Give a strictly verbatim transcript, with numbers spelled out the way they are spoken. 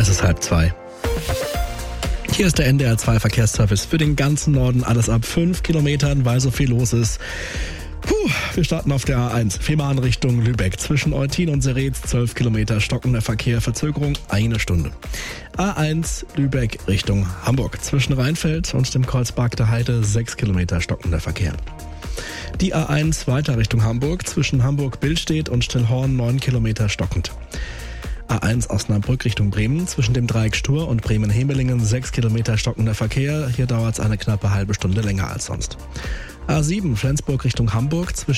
Es ist halb zwei. Hier ist der N D R zwei Verkehrsservice für den ganzen Norden. Alles ab fünf Kilometern, weil so viel los ist. Puh, wir starten auf der A eins. Fehmarn Richtung Lübeck. Zwischen Eutin und Seretz zwölf Kilometer stockender Verkehr. Verzögerung eine Stunde. A eins Lübeck Richtung Hamburg. Zwischen Rheinfeld und dem Kreuzberg der Heide sechs Kilometer stockender Verkehr. Die A eins weiter Richtung Hamburg. Zwischen Hamburg-Billstedt und Stillhorn neun Kilometer stockend. A eins Osnabrück Richtung Bremen, zwischen dem Dreieck Stur und Bremen-Hemelingen sechs Kilometer stockender Verkehr. Hier dauert es eine knappe halbe Stunde länger als sonst. A sieben Flensburg Richtung Hamburg, zwischen